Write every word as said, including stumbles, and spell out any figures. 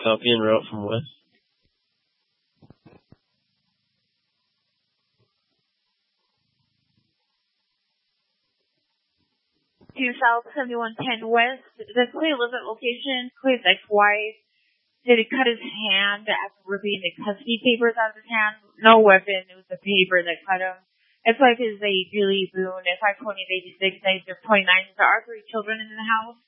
copy and wrote from West. To South seventy-one ten West, the Clay lives at location. Clay's ex-wife did cut his hand after ripping the custody papers out of his hand. No weapon, it was the paper that cut him. Ex-wife is a Julie Boone, at five twenty, eighty-six, age of twenty-nine. There are three children in the house.